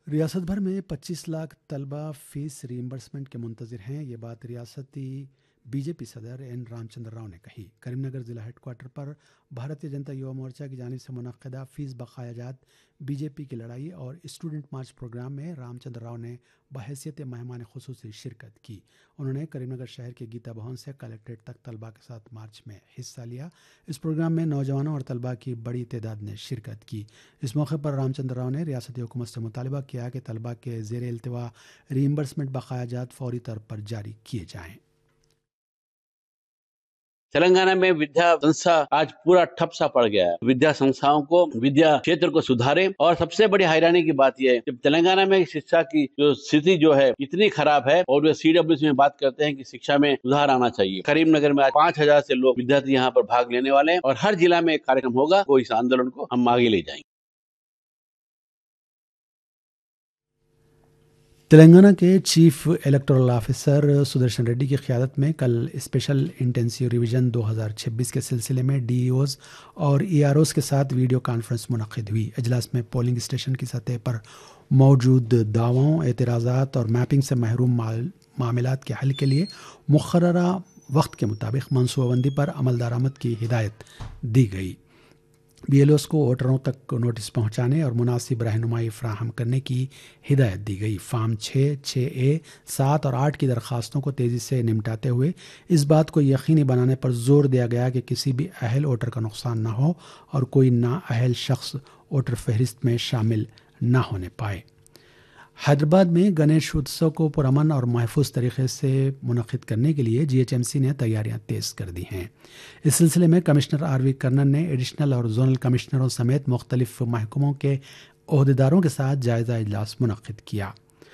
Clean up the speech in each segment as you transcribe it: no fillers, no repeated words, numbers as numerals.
ریاست بھر میں 25 لاکھ طلبہ فیس ری ایمبرسمنٹ کے منتظر ہیں۔ یہ بات ریاستی بی جے پی صدر این رام چندر راؤ نے کہی۔ کریم نگر ضلع ہیڈ کوارٹر پر بھارتیہ جنتا یووا مورچہ کی جانب سے منعقدہ فیس بقایا جات بی جے پی کی لڑائی اور اسٹوڈنٹ مارچ پروگرام میں رام چندر راؤ نے بحیثیت مہمان خصوصی شرکت کی۔ انہوں نے کریم نگر شہر کے گیتا بھون سے کلکٹریٹ تک طلبہ کے ساتھ مارچ میں حصہ لیا۔ اس پروگرام میں نوجوانوں اور طلبہ کی بڑی تعداد نے شرکت کی۔ اس موقع پر رام چندر راؤ نے ریاستی حکومت سے مطالبہ کیا کہ طلبہ کے زیر التوا ری ایمبرسمنٹ بقایا جات فوری طور پر جاری کیے جائیں۔ تلنگانہ میں ودیا سنستھا آج پورا ٹھپ سا پڑ گیا ہے۔ ودیا سنستھاؤں کو ودیا چھیتر کو سدھارے، اور سب سے بڑی حیرانی کی بات یہ ہے کہ تلنگانہ میں شکشا کی جو ستھتی جو ہے اتنی خراب ہے، اور جو سی ڈبلیو سی میں بات کرتے ہیں کہ شکشا میں سدھار آنا چاہیے۔ کریم نگر میں آج 5000 سے لوگ ودیارتھی یہاں پر بھاگ لینے والے ہیں، اور ہر ضلع میں ایک کارکرم ہوگا، وہ اس آندولن کو ہم آگے لے جائیں گے۔ تلنگانہ کے chief electoral officer Sudarshan ready کی قیادت میں کل اسپیشل انٹینسیو ریویژن 2026 کے سلسلے میں ڈی ای اوز اور ای آر اوز کے ساتھ ویڈیو کانفرنس منعقد ہوئی۔ اجلاس میں پولنگ اسٹیشن کی سطح پر موجود دعووں، اعتراضات اور میپنگ سے محروم معاملات کے حل کے لیے مقررہ وقت کے مطابق منصوبہ بندی پر عمل درآمد کی ہدایت دی گئی۔ بی ایل اوز کو ووٹروں تک نوٹس پہنچانے اور مناسب رہنمائی فراہم کرنے کی ہدایت دی گئی۔ فارم 6، 6A، 7 اور 8 کی درخواستوں کو تیزی سے نمٹاتے ہوئے اس بات کو یقینی بنانے پر زور دیا گیا کہ کسی بھی اہل ووٹر کا نقصان نہ ہو اور کوئی نااہل شخص ووٹر فہرست میں شامل نہ ہونے پائے۔ حیدرآباد میں گنیش اتسو کو پرامن اور محفوظ طریقے سے منعقد کرنے کے لیے جی ایچ ایم سی نے تیاریاں تیز کر دی ہیں۔ اس سلسلے میں کمشنر آر وی کرنن نے ایڈیشنل اور زونل کمشنروں سمیت مختلف محکموں کے عہدیداروں کے ساتھ جائزہ اجلاس منعقد کیا۔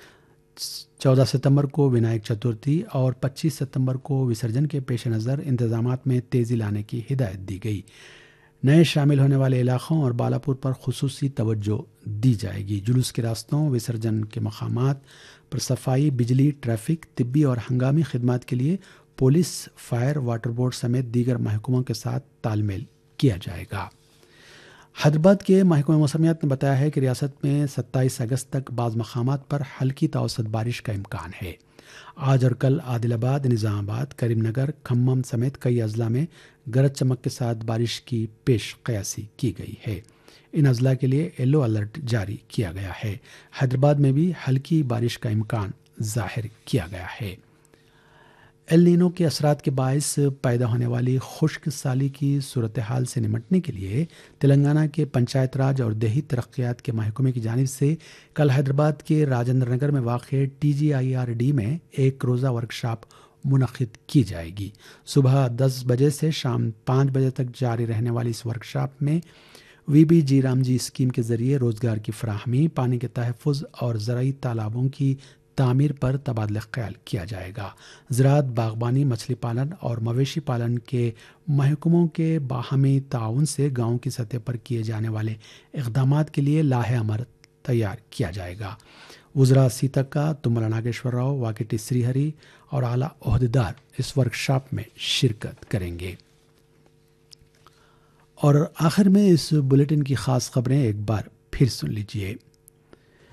14 ستمبر کو ونائک چترتھی اور 25 ستمبر کو وسرجن کے پیش نظر انتظامات میں تیزی لانے کی ہدایت دی گئی۔ نئے شامل ہونے والے علاقوں اور بالاپور پر خصوصی توجہ دی جائے گی۔ جلوس کے راستوں، وسرجن کے مقامات پر صفائی، بجلی، ٹریفک، طبی اور ہنگامی خدمات کے لیے پولیس، فائر، واٹر بورڈ سمیت دیگر محکموں کے ساتھ تال میل کیا جائے گا۔ حیدرآباد کے محکمہ موسمیات نے بتایا ہے کہ ریاست میں 27 اگست تک بعض مقامات پر ہلکی تا اوسط بارش کا امکان ہے۔ آج اور کل عادل آباد، نظام آباد، کریم نگر، کھمم سمیت کئی اضلاع میں گرج چمک کے ساتھ بارش کی پیش قیاسی کی گئی ہے۔ ان اضلاع کے لیے یلو الرٹ جاری کیا گیا ہے۔ حیدرآباد میں بھی ہلکی بارش کا امکان ظاہر کیا گیا ہے۔ ایل نینو کے اثرات کے باعث پیدا ہونے والی خشک سالی کی صورتحال سے نمٹنے کے لیے تلنگانہ کے پنچایت راج اور دیہی ترقیات کے محکمے کی جانب سے کل حیدرآباد کے راجندر نگر میں واقع T G I R D میں ایک روزہ ورکشاپ منعقد کی جائے گی۔ صبح 10 بجے سے شام 5 بجے تک جاری رہنے والی اس ورکشاپ میں وی بی جی رام جی اسکیم کے ذریعے روزگار کی فراہمی، پانی کے تحفظ اور زرعی تالابوں کی تعمیر پر تبادلہ خیال کیا جائے گا۔ زراعت، باغبانی، مچھلی پالن اور مویشی پالن کے محکموں کے باہمی تعاون سے گاؤں کی سطح پر کیے جانے والے اقدامات کے لیے لائحہ عمل تیار کیا جائے گا۔ وزراء سیتکا، تملا ناگیشور راؤ، واکٹی سری ہری اور اعلیٰ عہدیدار اس ورکشاپ میں شرکت کریں گے۔ اور آخر میں اس بلیٹن کی خاص خبریں ایک بار پھر سن لیجیے۔